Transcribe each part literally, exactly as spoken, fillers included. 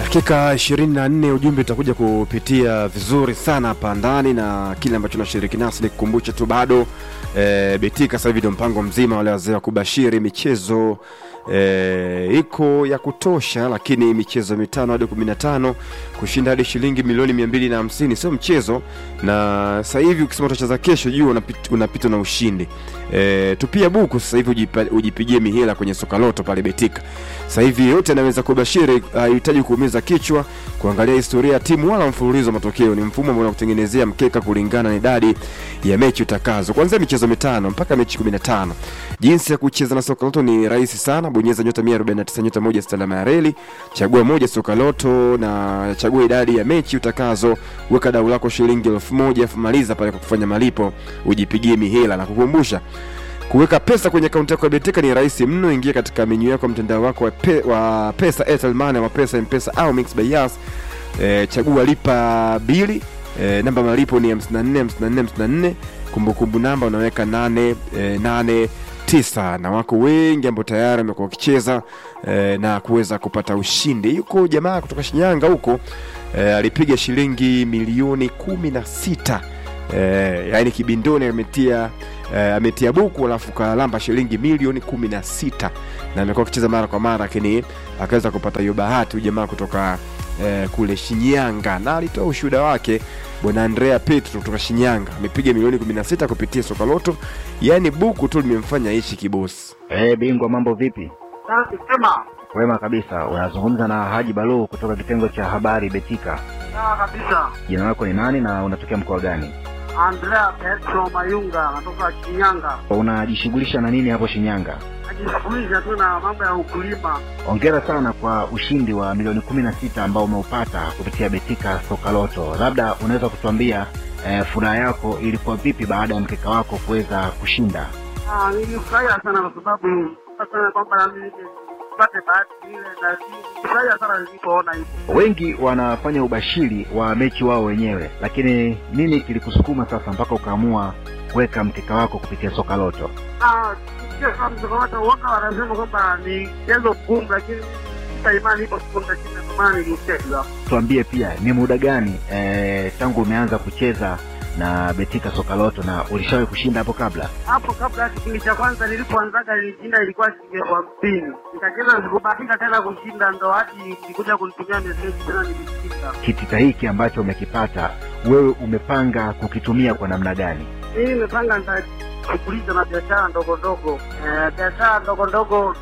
Dakika ishirini na nne ujumbe utakuja kupitia vizuri sana hapa ndani, na kile ambacho tunashiriki nasi ni kukumbusha tu bado e, Betika sasa hivi ndio mpango mzima wale wazee wa kubashiri michezo e, iko ya kutosha, lakini michezo mitano hadi kumi na tano kushinda hadi shilingi milioni mia mbili na hamsini sio mchezo. Na sasa hivi ukisema utacheza kesho juu unapita unapita na ushindi. E, tupia buku sasa hivi ujipigie mihela kwenye soka loto pale Betika. Sasa hivi yote anaweza kubashiri, hahitaji kuumiza kichwa kuangalia historia ya timu wala mfululizo matokeo. Ni mfumo ambao unakutengenezea mkeka kulingana na idadi ya mechi utakazo, kuanzia michezo mitano mpaka mechi kumi na tano. Jinsi ya kucheza na soka loto ni rahisi sana. Bonyeza nyota mia arobaini na tisa nyota moja stalama ya reli, chagua moja soka loto na chagua idadi ya mechi utakazo, weka dau lako shilingi elfu moja, maliza pale kwa kufanya malipo ujipigie mihela. Na kukumbusha kuweka pesa kwenye akaunti yako ya Betika ni rahisi mno. Ingia katika menu yako mtandao wako wa, pe, wa pesa Airtel Money, wa pesa M-Pesa au Mix by Yas. E, chagua lipa bili. E, namba malipo ni hamsini na nne hamsini na nne hamsini na nne. Kumbukumbu namba unaweka nane nane tisa. Na wako wengi ambao tayari wamekuwa wakicheza e, na kuweza kupata ushindi. Yuko jamaa kutoka Shinyanga huko e, alipiga shilingi milioni kumi na sita. Eh, yani kibindoni ametia eh, ametia buku alafu kalamba shilingi milioni kumi na sita, na amekuwa akicheza mara kwa mara, lakini akaweza kupata hiyo bahati jamaa kutoka eh, kule Shinyanga. Na alitoa ushuhuda wake bwana Andrea Petro kutoka Shinyanga, amepiga milioni kumi na sita kupitia soka loto. Yani buku tu limemfanya ishi kibosi. Eh, bingwa mambo vipi? Safi sema. Wema kabisa. Unazungumza na Haji Balu kutoka kitengo cha habari Betika. Sawa kabisa. Jina lako ni nani na unatokea mkoa gani? Andrea Petro Mayunga, natoka Shinyanga. Unajishughulisha na nini hapo Shinyanga? Najishughulisha tu na mambo ya ukulima. Hongera sana kwa ushindi wa milioni kumi na sita ambao umeupata kupitia Betika soka loto. Labda unaweza kutuambia eh, furaha yako ilikuwa vipi baada ya mkeka wako kuweza kushinda? Ah, nilifurahia sana kwa sababu sasa kwamba na mimi pate bahati ile na nilifurahia sana nilipoona hivi. Wengi wanafanya ubashiri wa mechi wao wenyewe, lakini nini kilikusukuma sasa mpaka ukaamua kuweka mkeka wako kupitia soka loto? Ah, sio kama msokoto waka wanasema kwamba ni mchezo mgumu, lakini sasa imani ipo kwa chini kama nilicheza. Tuambie pia ni muda gani eh, tangu umeanza kucheza na Betika soka loto na ulishawahi kushinda hapo kabla? Hapo kabla kipindi cha kwanza nilipoanzaga nilishinda ilikuwa shilingi hamsini. Nikacheza sikubahatika tena kushinda, ndo hadi nilikuja kunitumia message tena nilishinda. Kitita hiki ambacho umekipata wewe umepanga kukitumia kwa namna gani? Mimi nimepanga nitakuliza na biashara ndogo ndogo. Eh, biashara ndogo ndogo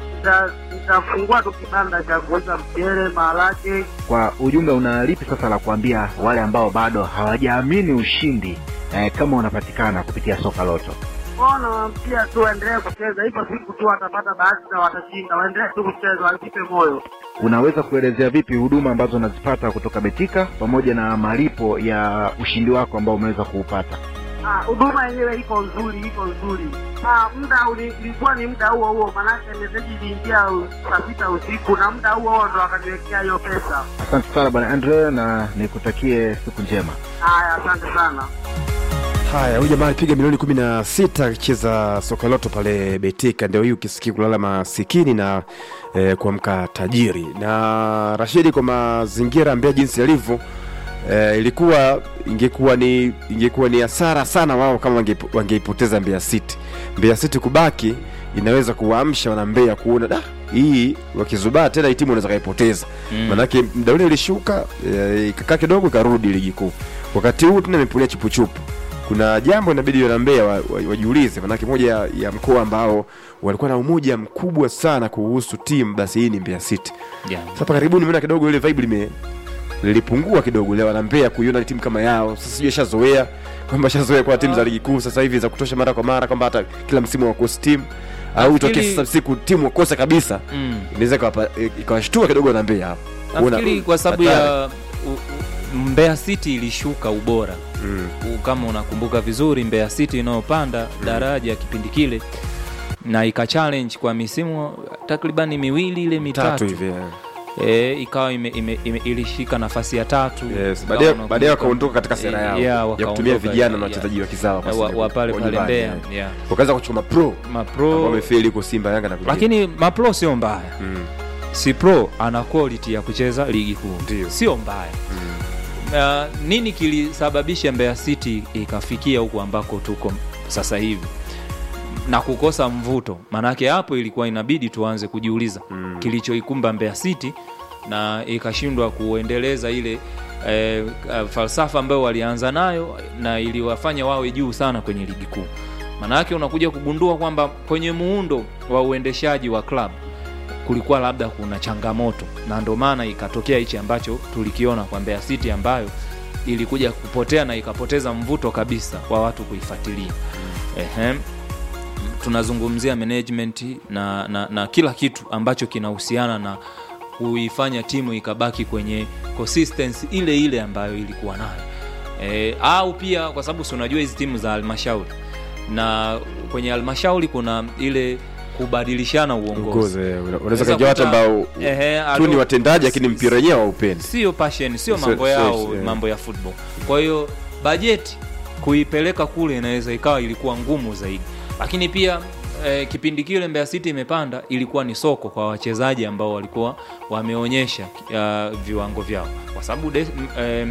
nitafungua tu kibanda cha kuuza mchele, maharage. Kwa ujumla unalipi sasa la kuambia wale ambao bado hawajaamini ushindi eh, kama unapatikana kupitia soka loto? Bona pia tu endelee kucheza, ipo siku tu watapata bahati na watashinda. Waendelee tu kucheza, wasipe moyo. Unaweza kuelezea vipi huduma ambazo unazipata kutoka Betika pamoja na malipo ya ushindi wako ambao umeweza kuupata? Ah, huduma yenyewe iko nzuri, iko nzuri. Ah, muda ulikuwa ni muda huo huo, manake message iliingia saa sita usiku na muda huo huo ndo akaniwekea hiyo pesa. Asante sana bwana Andrea na nikutakie siku njema. Haya, asante sana. Haya, huyu jamaa alipiga milioni kumi na sita akicheza soka loto pale Betika. Ndio hiyo ukisikia kulala masikini na eh, kuamka tajiri. Na Rashidi, kwa mazingira ambayo jinsi yalivyo, Eh, ilikuwa ingekuwa ni ingekuwa ni hasara sana wao kama wangeipoteza Mbeya City. Mbeya City kubaki inaweza kuwaamsha wana Mbeya kuona da hii wakizubaa tena hii timu inaweza kaipoteza. Mm. Manake muda ule ilishuka ikakaa e, kidogo karudi ligi kuu. Wakati huu tuna imepulia chupu chupu. Kuna jambo inabidi wana Mbeya wajiulize, wa, wa manake moja ya, ya mkoa ambao walikuwa na umoja mkubwa sana kuhusu timu, basi hii ni Mbeya City. Yeah. Sasa karibuni nimeona kidogo ile vibe lime lilipungua kidogo leo na Mbeya kuiona timu kama yao. Sasa sijui shazoea kwamba shazoea kwa timu za ligi kuu sasa hivi za kutosha mara kwa mara kwamba hata kila msimu wakosi timu au itoke sasa siku timu wakosa kabisa. Mm. Inaweza ikawashtua kidogo na Mbeya hapo. Nafikiri kwa sababu ya Mbeya City ilishuka ubora. Mm. Kama unakumbuka vizuri Mbeya City inayopanda mm. daraja kipindi kile na ika challenge kwa misimu takriban miwili ile mitatu hivi. Eh, ikawa ime, ime, ime ilishika nafasi ya tatu. Yes, baadaye baadaye wakaondoka katika sera yao, yeah, ya kutumia vijana na wachezaji wa kizawa kwa sababu wa pale pale Mbeya. Wakaanza kuchukua pro. Ma pro wamefeli huko Simba Yanga na vile. Lakini ma pro sio mbaya. Mm. Cipro ana quality ya kucheza ligi kuu, Ndio. sio mbaya. Mm. Uh, nini kilisababisha Mbeya City ikafikia huko ambako tuko sasa hivi na kukosa mvuto? Manake hapo ilikuwa inabidi tuanze kujiuliza mm. kilichoikumba Mbeya City na ikashindwa kuendeleza ile eh, falsafa ambayo walianza nayo na iliwafanya wawe juu sana kwenye ligi kuu. Manake unakuja kugundua kwamba kwenye muundo wa uendeshaji wa club kulikuwa labda kuna changamoto, na ndio maana ikatokea hichi ambacho tulikiona kwa Mbeya City, ambayo ilikuja kupotea na ikapoteza mvuto kabisa wa watu kuifuatilia. Mm. Ehe. Tunazungumzia management na, na, na kila kitu ambacho kinahusiana na kuifanya timu ikabaki kwenye consistency ile ile ambayo ilikuwa nayo. E, au pia kwa sababu unajua hizi timu za halmashauri, na kwenye halmashauri kuna ile kubadilishana uongozi. Unaweza kaja watu ambao tu ni watendaji lakini mpira wenyewe haupendi. Sio passion, sio mambo yao, so, yeah. mambo ya football. Kwa hiyo budget kuipeleka kule inaweza ikawa ilikuwa ngumu zaidi. Lakini pia eh, kipindi kile Mbeya City imepanda ilikuwa ni soko kwa wachezaji ambao walikuwa wameonyesha uh, viwango vyao. Kwa sababu eh,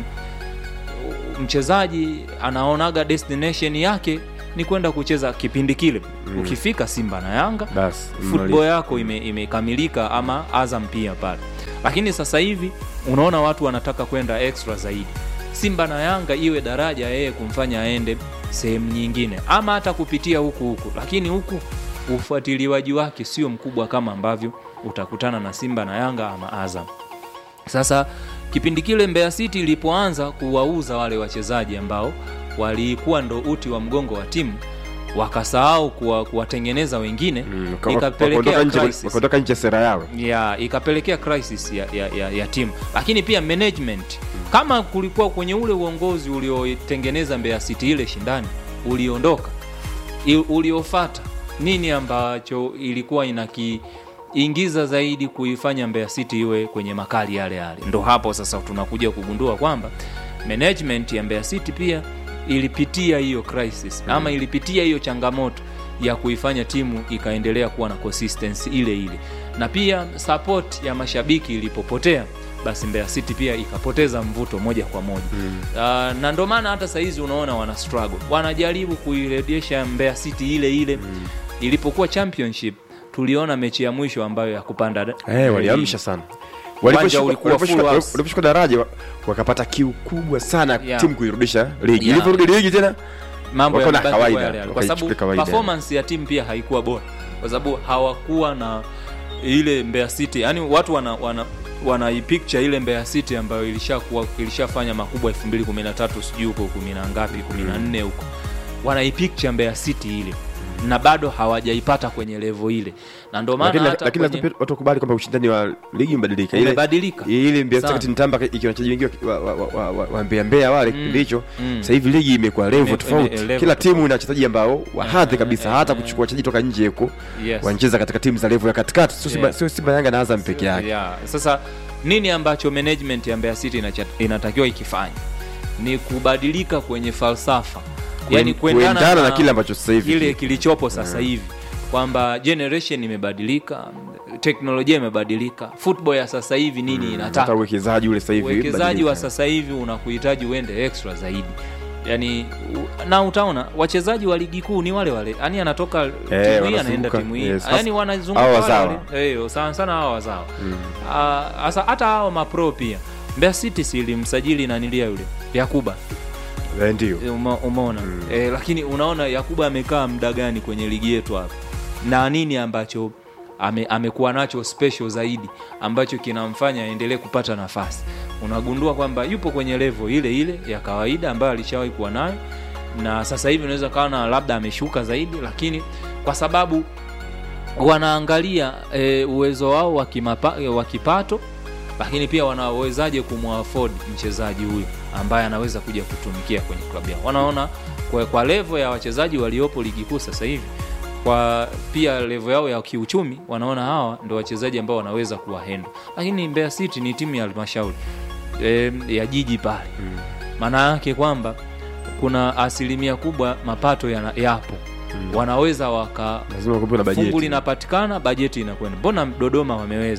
mchezaji anaonaga destination yake ni kwenda kucheza kipindi kile. Mm. Ukifika Simba na Yanga, Bas, football yako imekamilika ime ama Azam pia pale. Lakini sasa hivi unaona watu wanataka kwenda extra zaidi. Simba na Yanga iwe daraja yeye kumfanya aende sehemu nyingine ama hata kupitia huku huku, lakini huku ufuatiliwaji wake sio mkubwa kama ambavyo utakutana na Simba na Yanga ama Azam. Sasa kipindi kile Mbeya City ilipoanza kuwauza wale wachezaji ambao walikuwa ndo uti wa mgongo wa timu, wakasahau kuwa, kuwatengeneza wengine, mm, ikapelekea crisis. Wakatoka nje sera yao. Yeah, ikapelekea crisis ya, ya, ya, ya timu. Lakini pia management, mm. kama kulikuwa kwenye ule uongozi uliotengeneza Mbeya City ile shindani uliondoka, uliofuata nini ambacho ilikuwa inakiingiza zaidi kuifanya Mbeya City iwe kwenye makali yale yale? Ndo hapo sasa tunakuja kugundua kwamba management ya Mbeya City pia ilipitia hiyo crisis, hmm. ama ilipitia hiyo changamoto ya kuifanya timu ikaendelea kuwa na consistency ile ile. Na pia support ya mashabiki ilipopotea, basi Mbeya City pia ikapoteza mvuto moja kwa moja. Hmm. Uh, na ndio maana hata saa hizi unaona wana struggle. Wanajaribu kuirejesha Mbeya City ile ile. Hmm. Ilipokuwa championship tuliona mechi ya mwisho ambayo ya kupanda. Eh, hey, waliamsha sana. Waliposhuka daraja wakapata kiu kubwa sana, yeah. timu kuirudisha ligi. Yeah. Iliporudi ligi tena mambo ya kawaida, kwa sababu performance ya timu pia haikuwa bora, kwa sababu hawakuwa na ile Mbeya City. Yaani watu wana wana wanaipicture ile Mbeya City ambayo ilishakuwa ilishafanya makubwa elfu mbili kumi na tatu sijui huko kumi na ngapi kumi na nne huko. Wanaipicture Mbeya City ile na bado hawajaipata kwenye level ile. Na ndio maana hata lakini kwenye... watu kubali kwamba ushindani wa ligi mbadilika. Ile badilika. Ile Mbeya City nitamba ikiwa wachezaji wengi wa wa, wa, wa, wa Mbeya Mbeya wale ndicho. Mm. Mm. Sasa hivi ligi imekuwa level tofauti. Kila timu ina wachezaji ambao wa hadhi kabisa, hata kuchukua wachezaji toka nje huko. Yes. Wanacheza katika timu za level ya katikati, sio Simba, sio Simba Yanga na Azam peke yake. Yeah. Sasa nini ambacho management ya Mbeya City inatakiwa ikifanya? Ni kubadilika kwenye falsafa. Yaani kuendana na, na kile ambacho sasa hivi kile kilichopo sasa hivi, kwamba generation imebadilika, teknolojia imebadilika, football ya sasa hivi nini mm, inataka. Hata uwekezaji ule sasa hivi, uwekezaji wa sasa hivi unakuhitaji uende extra zaidi. Yaani na utaona wachezaji wa ligi kuu ni wale wale. Yaani anatoka hey, timu hii anaenda timu hii. Yes. Yaani wanazunguka wale. Eh, sana sana hao wazao. Mm. Sasa hata hao mapro pia. Mbeya City silimsajili na nilia yule Yakuba. Ndio. Umeona. Mm. E, lakini unaona Yakuba amekaa muda gani kwenye ligi yetu hapa? Na nini ambacho ame, amekuwa nacho special zaidi ambacho kinamfanya aendelee kupata nafasi? Unagundua kwamba yupo kwenye level ile ile ya kawaida ambayo alishawahi kuwa nayo, na sasa hivi unaweza kaona labda ameshuka zaidi, lakini kwa sababu wanaangalia e, uwezo wao wa kimapa, wa kipato, lakini pia wanawezaje kumuafford mchezaji huyu ambaye anaweza kuja kutumikia kwenye klabu yao. Wanaona kwa, kwa level ya wachezaji waliopo ligi kuu sasa hivi, kwa pia level yao ya kiuchumi, wanaona hawa ndio wachezaji ambao wanaweza kuwahandle. Lakini Mbeya City ni timu ya halmashauri e, ya jiji pale. Hmm. Maana yake kwamba kuna asilimia kubwa mapato ya, yapo. Hmm. Wanaweza waka lazima kupewa bajeti. Fungu linapatikana, bajeti inakwenda. Mbona Dodoma wameweza?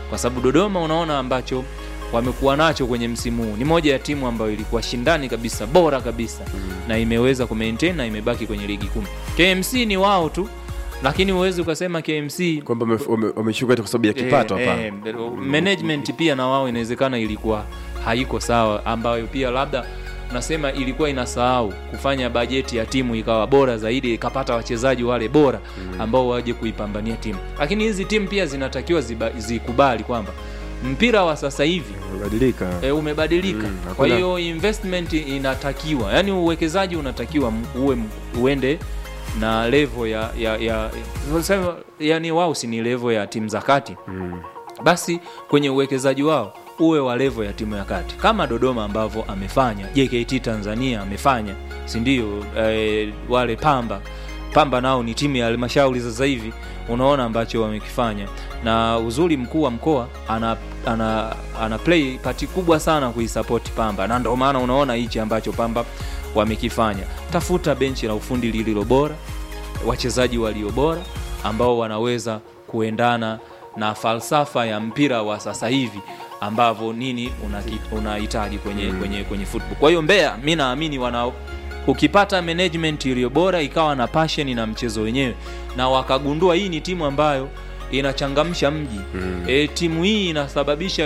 kwa sababu Dodoma unaona ambacho wamekuwa nacho kwenye msimu huu ni moja ya timu ambayo ilikuwa shindani kabisa, bora kabisa mm. na imeweza kumaintain na imebaki kwenye ligi kumi. K M C ni wao tu, lakini uwezi ukasema K M C kwamba wameshuka kwa sababu ya kipato hapa. Eh, eh, management pia na wao inawezekana ilikuwa haiko sawa, ambayo pia labda nasema ilikuwa inasahau kufanya bajeti ya timu ikawa bora zaidi, ikapata wachezaji wale bora ambao waje kuipambania timu. Lakini hizi timu pia zinatakiwa ziba, zikubali kwamba mpira wa sasa hivi umebadilika. E, umebadilika. Mm, kwa hiyo investment inatakiwa, yani uwekezaji unatakiwa uwe uende na level ya ya ya sema, yani wao si ni level ya timu za kati. Mm. Basi kwenye uwekezaji wao uwe wa level ya timu ya kati. Kama Dodoma ambavyo amefanya, J K T Tanzania amefanya, si ndio? E, wale Pamba Pamba nao ni timu ya halmashauri sasa hivi, unaona ambacho wamekifanya. Na uzuri mkuu wa mkoa ana ana ana play party kubwa sana kuisupport Pamba, na ndio maana unaona hichi ambacho Pamba wamekifanya. Tafuta benchi la ufundi lililo bora, wachezaji walio bora ambao wanaweza kuendana na falsafa ya mpira wa sasa hivi ambavyo nini unahitaji kwenye mm. kwenye kwenye football. Kwa hiyo Mbeya mimi naamini wana ukipata management iliyo bora, ikawa na passion na mchezo wenyewe, na wakagundua hii ni timu ambayo inachangamsha mji. Mm. E, timu hii inasababisha